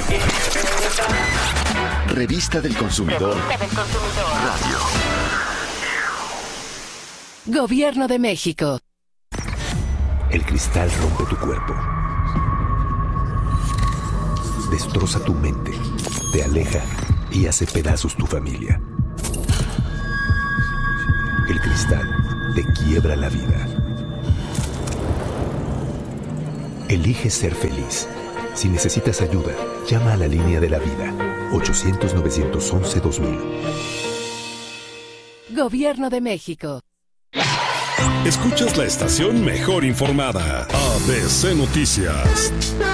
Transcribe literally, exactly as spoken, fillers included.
Revista del Consumidor. Revista del Consumidor. Radio. Gobierno de México. El cristal rompe tu cuerpo. Destroza tu mente. Te aleja y hace pedazos tu familia. El cristal te quiebra la vida. Elige ser feliz. Si necesitas ayuda, llama a la línea de la vida. ochocientos, novecientos once, dos mil. Gobierno de México. Escuchas la estación mejor informada. A B C Noticias.